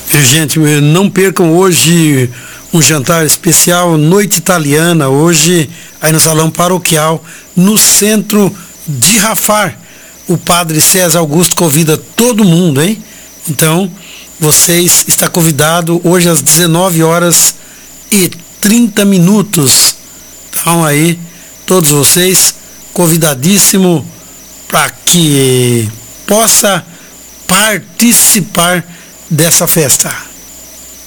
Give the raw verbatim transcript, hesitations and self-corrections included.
Gente, não percam hoje um jantar especial, noite italiana, hoje aí no Salão Paroquial, no centro de Rafar. O Padre César Augusto convida todo mundo, hein? Então, vocês está convidado hoje às dezenove horas e trinta minutos. Então aí, todos vocês convidadíssimo para que possa participar dessa festa.